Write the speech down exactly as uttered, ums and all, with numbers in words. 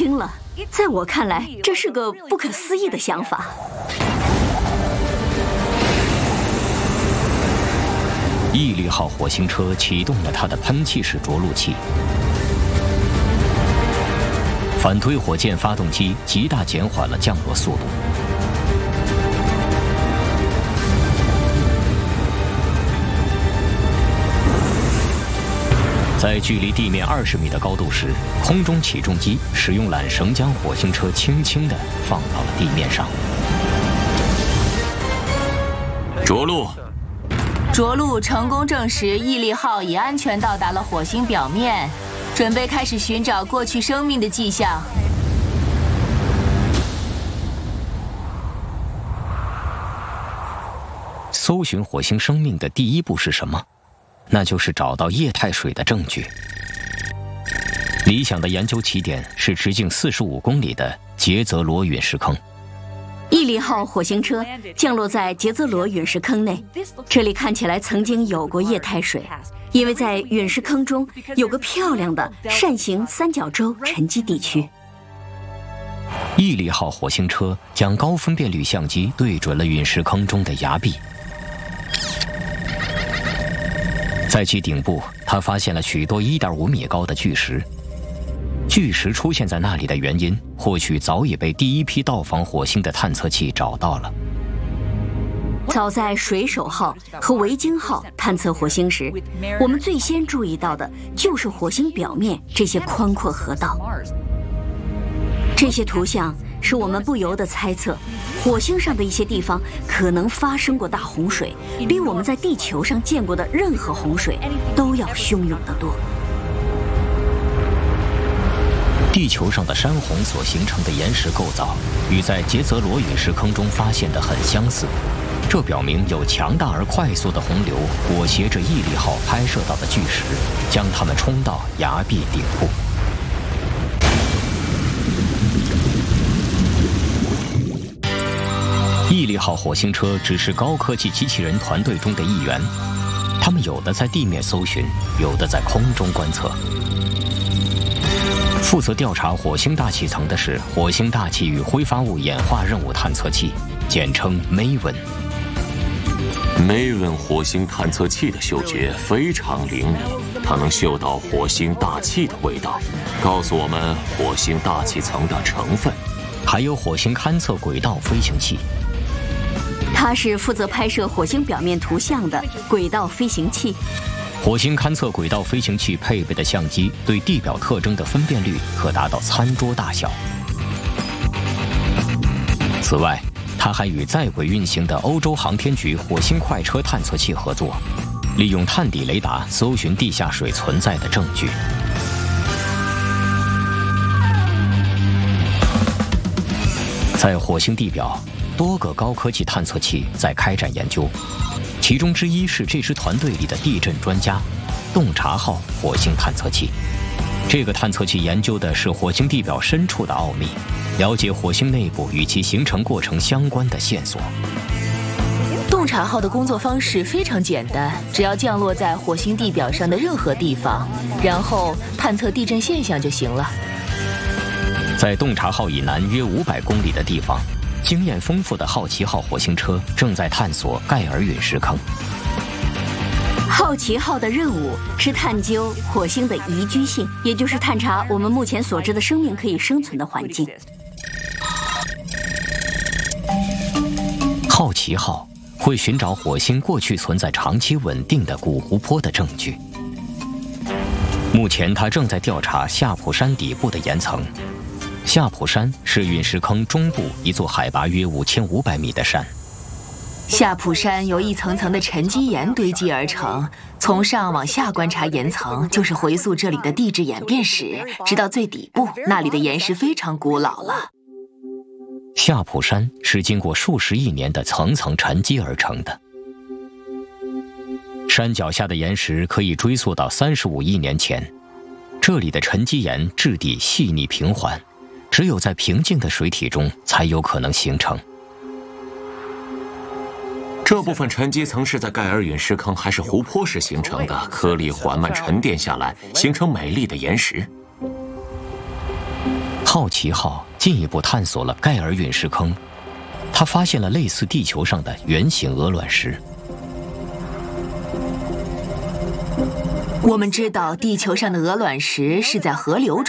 听了，在我看来，这是个不可思议的想法。 毅力号火星车启动了它的喷气式着陆器，反推火箭发动机极大减缓了降落速度。在距离地面二十米的高度时，空中起重机使用缆绳将火星车轻轻地放到了地面上。 着陆。 着陆成功证实毅力号已安全到达了火星表面，准备开始寻找过去生命的迹象。 搜寻火星生命的第一步是什么？那就是找到液态水的证据。理想的研究起点是直径四十五公里的杰泽罗陨石坑。 毅力号火星车降落在杰泽罗陨石坑内，这里看起来曾经有过液态水，因为在陨石坑中有个漂亮的扇形三角洲沉积地区。 毅力号火星车将高分辨率相机对准了陨石坑中的崖壁。在其顶部，他发现了许多一点五米高的巨石。巨石出现在那里的原因，或许早已被第一批到访火星的探测器找到了。 早在水手号和维京号探测火星时，我们最先注意到的就是火星表面这些宽阔河道。这些图像使我们不由得猜测，火星上的一些地方可能发生过大洪水，比我们在地球上见过的任何洪水都要汹涌得多。 地球上的山洪所形成的岩石构造与在杰泽罗陨石坑中发现的很相似，这表明有强大而快速的洪流裹挟着毅力号拍摄到的巨石，将它们冲到崖壁顶部。毅力号火星车只是高科技机器人团队中的一员，他们有的在地面搜寻，有的在空中观测。负责调查火星大气层的是火星大气与挥发物演化任务探测器，简称 Maven。Maven 火星探测器的嗅觉非常灵敏，它能嗅到火星大气的味道，告诉我们火星大气层的成分。 还有火星勘测轨道飞行器， 它是负责拍摄火星表面图像的轨道飞行器。 火星勘测轨道飞行器配备的相机对地表特征的分辨率可达到餐桌大小。此外，它还与在轨运行的欧洲航天局火星快车探测器合作，利用探底雷达搜寻地下水存在的证据。在火星地表，多个高科技探测器在开展研究。其中之一是这支团队里的地震专家——洞察号火星探测器。这个探测器研究的是火星地表深处的奥秘，了解火星内部与其形成过程相关的线索。 洞察号的工作方式非常简单，只要降落在火星地表上的任何地方，然后探测地震现象就行了。 在洞察号以南约五百公里的地方，经验丰富的好奇号火星车正在探索盖尔陨石坑。 好奇号的任务是探究火星的宜居性，也就是探查我们目前所知的生命可以生存的环境。 好奇号会寻找火星过去存在长期稳定的古湖泊的证据。目前，它正在调查夏普山底部的岩层。夏普山是陨石坑中部一座海拔约五千五百米的山。 夏普山由一层层的沉积岩堆积而成，从上往下观察岩层，就是回溯这里的地质演变史，直到最底部，那里的岩石非常古老了。 夏普山是经过数十亿年的层层沉积而成的。山脚下的岩石可以追溯到三十五亿年前，这里的沉积岩质地细腻平缓，只有在平静的水体中才有可能形成。 这部分沉积层是在盖尔陨石坑还是湖泊时形成的，颗粒缓慢沉淀下来，形成美丽的岩石。 好奇号进一步探索了盖尔陨石坑，他发现了类似地球上的圆形鹅卵石。 我们知道地球上的鹅卵石是在河流中